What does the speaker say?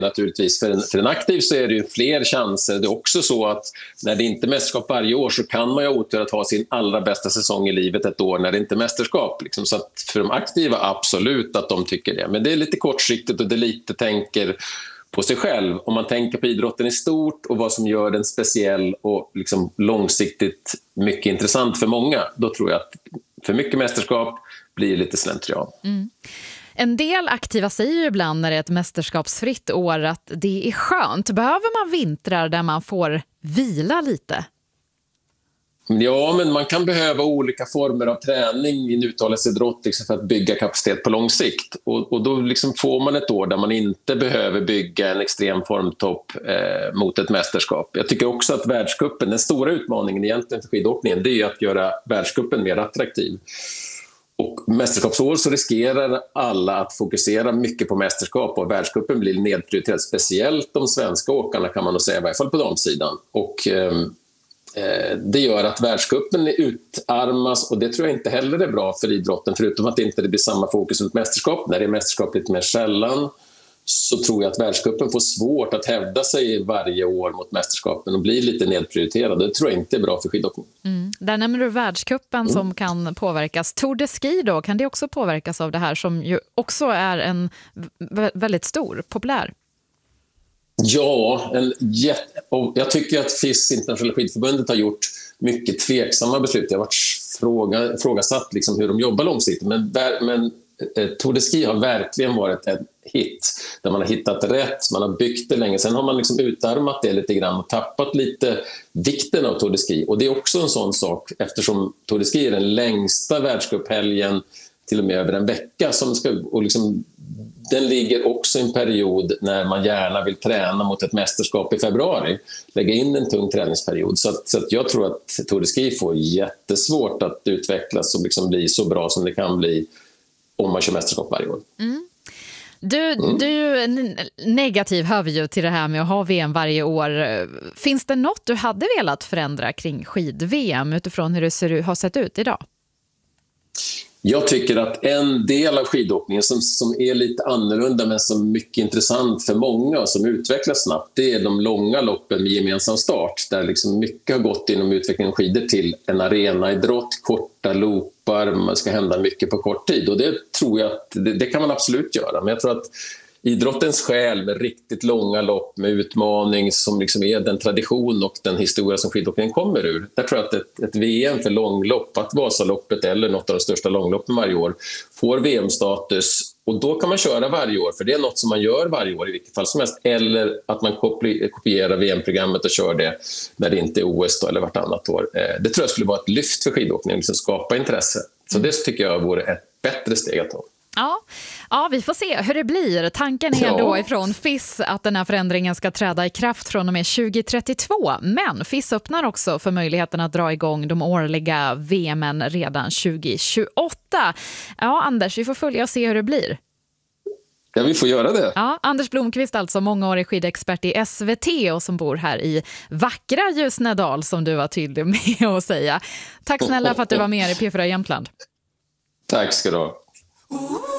Naturligtvis för en aktiv så är det ju fler chanser. Det är också så att när det inte är mästerskap varje år så kan man ju ha otur att ha sin allra bästa säsong i livet ett år när det inte är mästerskap. Liksom. Så att för de aktiva absolut att de tycker det. Men det är lite kortsiktigt och det lite tänker på sig själv. Om man tänker på idrotten i stort och vad som gör den speciell och liksom långsiktigt mycket intressant för många, då tror jag att för mycket mästerskap blir lite slentrian. En del aktiva säger ju ibland när det är ett mästerskapsfritt år att det är skönt. Behöver man vintrar där man får vila lite? Ja, men man kan behöva olika former av träning i en uthållighetsidrott liksom för att bygga kapacitet på lång sikt. Och då liksom får man ett år där man inte behöver bygga en extrem formtopp mot ett mästerskap. Jag tycker också att världscupen, den stora utmaningen egentligen för skidåkningen, det är att göra världscupen mer attraktiv. Och mästerskapsår så riskerar alla att fokusera mycket på mästerskap och världscupen blir nedprioriterat, speciellt de svenska åkarna kan man nog säga, i varje fall på damsidan. Och det gör att världscupen utarmas och det tror jag inte heller är bra för idrotten, förutom att det inte blir samma fokus mot mästerskap. När det är mästerskap lite mer sällan så tror jag att världscupen får svårt att hävda sig varje år mot mästerskapen och blir lite nedprioriterad. Det tror jag inte är bra för skidåkning. Där nämner du världscupen som kan påverkas. Tour de Ski då, kan det också påverkas av det här som ju också är en väldigt stor, populär? Ja, och jag tycker att FIS, Internationella skidförbundet, har gjort mycket tveksamma beslut. Det har varit frågasatt liksom hur de jobbar långsiktigt. Men Tour de Ski har verkligen varit en hit. Där man har hittat rätt, man har byggt det länge. Sen har man liksom utarmat det lite grann och tappat lite vikten av Tour de Ski. Och det är också en sån sak eftersom Tour de Ski är den längsta världscuphelgen till och med över en vecka. Och liksom, den ligger också i en period när man gärna vill träna mot ett mästerskap i februari. Lägga in en tung träningsperiod. Så att jag tror att Tour de Ski får jättesvårt att utvecklas och liksom bli så bra som det kan bli om man kör mästerskap varje år. Du är negativ, hör vi ju, till det här med att ha VM varje år. Finns det något du hade velat förändra kring skid-VM utifrån hur det har sett ut idag? Jag tycker att en del av skidåkningen som är lite annorlunda men som är mycket intressant för många och som utvecklas snabbt, det är de långa loppen med gemensam start där liksom mycket har gått inom utvecklingen av skidor till en arenaidrott, korta loopar, man ska hända mycket på kort tid och det tror jag att det kan man absolut göra, men jag tror att idrottens själ med riktigt långa lopp med utmaning som liksom är den tradition och den historia som skidåkningen kommer ur. Där tror jag att ett VM för långlopp, att Vasaloppet eller något av de största långloppen varje år får VM-status och då kan man köra varje år för det är något som man gör varje år i vilket fall som helst, eller att man kopierar VM-programmet och kör det när det inte är OS då, eller vartannat år. Det tror jag skulle vara ett lyft för skidåkningen, liksom skapa intresse. Så det tycker jag vore ett bättre steg att ta. Ja, vi får se hur det blir. Tanken är då ifrån FIS att den här förändringen ska träda i kraft från och med 2032. Men FIS öppnar också för möjligheten att dra igång de årliga VM:en redan 2028. Ja, Anders, vi får följa och se hur det blir. Ja, vi får göra det. Ja, Anders Blomqvist, alltså mångårig skidexpert i SVT och som bor här i vackra Ljusnedal, som du var tydlig med att säga. Tack snälla för att du var med i P4 Jämtland. Tack ska du ha.